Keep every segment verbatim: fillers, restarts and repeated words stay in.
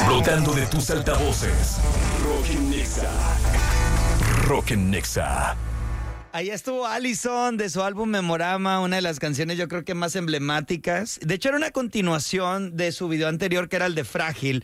Brotando de tus altavoces. Rock en Nexa. Rock en Nexa. Ahí estuvo Allison de su álbum Memorama, una de las canciones yo creo que más emblemáticas. De hecho era una continuación de su video anterior que era el de Frágil.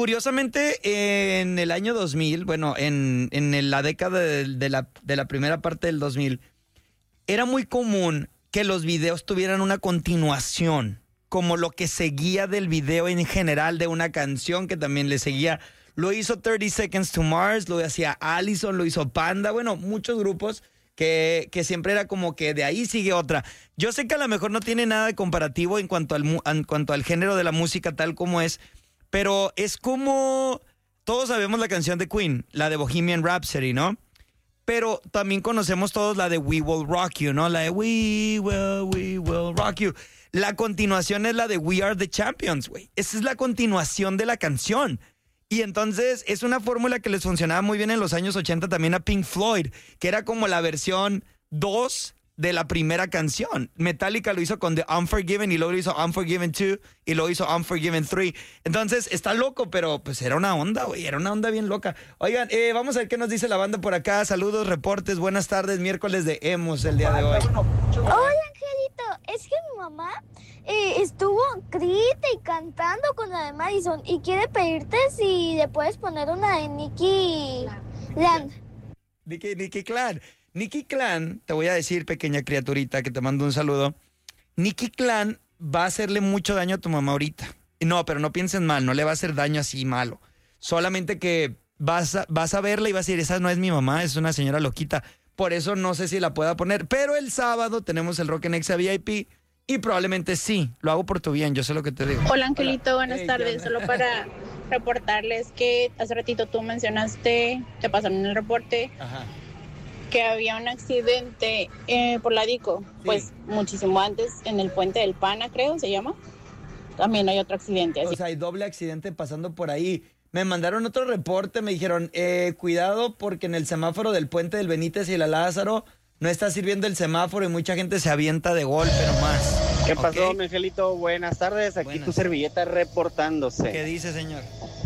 Curiosamente en el año dos mil, bueno, en, en la década de, de, la, de la primera parte del dos mil, era muy común que los videos tuvieran una continuación, como lo que seguía del video en general de una canción que también le seguía. Lo hizo thirty Seconds to Mars, lo hacía Allison, lo hizo Panda, bueno, muchos grupos. Que, que siempre era como que de ahí sigue otra. Yo sé que a lo mejor no tiene nada de comparativo en cuanto al, en cuanto al género de la música tal como es, pero es como... Todos sabemos la canción de Queen, la de Bohemian Rhapsody, ¿no? Pero también conocemos todos la de We Will Rock You, ¿no? La de We Will, We Will Rock You. La continuación es la de We Are the Champions, güey. Esa es la continuación de la canción. Y entonces es una fórmula que les funcionaba muy bien en los años ochenta también a Pink Floyd, que era como la versión dos de la primera canción. Metallica lo hizo con The Unforgiven y luego lo hizo Unforgiven dos y luego hizo Unforgiven tres. Entonces está loco, pero pues era una onda, güey, era una onda bien loca. Oigan, eh, vamos a ver qué nos dice la banda por acá. Saludos, reportes, buenas tardes, miércoles de Emos el día de hoy. Hola, Angelito, es que mi mamá eh, estuvo grita y cantando con la de Madison y quiere pedirte si le puedes poner una de Nicky Land. Nicky, Nicky Clan. Nicky Clan, te voy a decir, pequeña criaturita, que te mando un saludo. Nicky Clan va a hacerle mucho daño a tu mamá ahorita. No, pero no piensen mal, no le va a hacer daño así malo. Solamente que vas a, vas a verla y vas a decir, esa no es mi mamá, es una señora loquita. Por eso no sé si la pueda poner. Pero el sábado tenemos el Rock en Nexa V I P y probablemente sí, lo hago por tu bien, yo sé lo que te digo. Hola, Angelito, buenas Hey, tardes. Solo para reportarles que hace ratito tú mencionaste, te pasaron en el reporte, Ajá. que había un accidente eh, por la Dico, Sí. pues muchísimo antes en el puente del Pana, creo, se llama. También hay otro accidente. Así. O sea, hay doble accidente pasando por ahí. Me mandaron otro reporte, me dijeron, eh, cuidado porque en el semáforo del puente del Benítez y la Lázaro no está sirviendo el semáforo y mucha gente se avienta de golpe nomás. ¿Qué pasó, ¿Ok? mi Angelito? Buenas tardes, aquí Buenas. tu servilleta reportándose. ¿Qué dice, señor?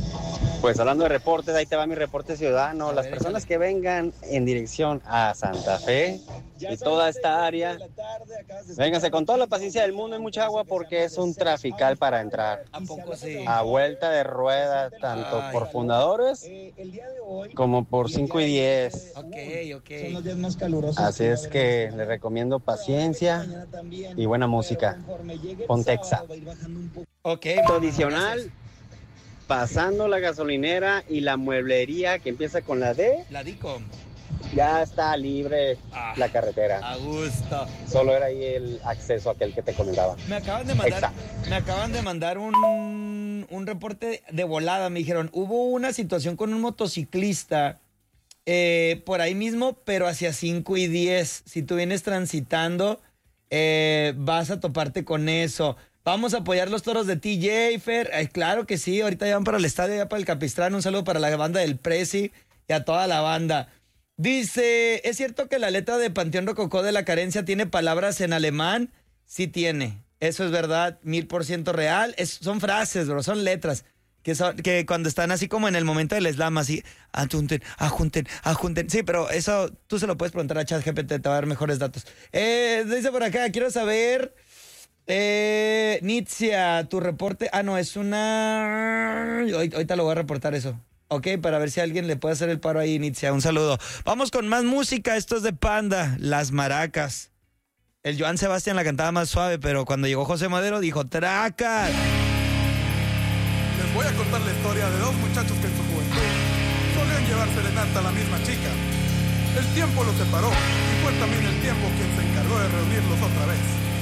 Pues hablando de reportes, ahí te va mi reporte ciudadano. A Las ver, personas échale. que vengan en dirección a Santa Fe y toda esta área, vénganse con toda la paciencia del mundo y mucha agua porque es un trafical para entrar. ¿A poco sí? A vuelta de rueda, tanto Ay. por fundadores como por cinco y diez. Ok, ok. Así es que les recomiendo paciencia y buena música. Pontexa. Ok. Adicional, pasando la gasolinera y la mueblería que empieza con la D, La Dico. ya está libre Ah. la carretera. A gusto. Solo era ahí el acceso aquel que te comentaba. Me acaban de mandar, Exacto. me acaban de mandar un, un reporte de volada. Me dijeron, hubo una situación con un motociclista eh, por ahí mismo, pero hacia cinco y diez. Si tú vienes transitando, eh, vas a toparte con eso. Vamos a apoyar los toros de T J, Fer. Ay, claro que sí, ahorita ya van para el estadio, ya para el Capistrán. Un saludo para la banda del Prezi y a toda la banda. Dice, ¿es cierto que la letra de Panteón Rococó de la Carencia tiene palabras en alemán? Sí tiene, eso es verdad, mil por ciento real. Es, son frases, bro, son letras. Que, son, que cuando están así como en el momento del slam, así, ajunten, ajunten, ajunten. Sí, pero eso tú se lo puedes preguntar a ChatGPT, te va a dar mejores datos. Eh, dice por acá, quiero saber... Eh, Nitzia, tu reporte. Ah, no, es una. Ahorita ahorita lo voy a reportar eso. Ok, para ver si alguien le puede hacer el paro ahí, Nitzia. Un saludo. Vamos con más música. Esto es de Panda, Las Maracas. El Joan Sebastián la cantaba más suave, pero cuando llegó José Madero dijo: ¡Tracas! Les voy a contar la historia de dos muchachos que en su juventud solían llevar serenata a la misma chica. El tiempo los separó y fue también el tiempo quien se encargó de reunirlos otra vez.